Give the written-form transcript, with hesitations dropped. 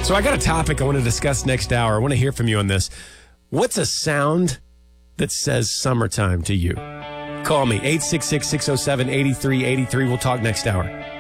So I got a topic I want to discuss next hour. I want to hear from you on this. What's a sound that says summertime to you? Call me, 866-607-8383. We'll talk next hour.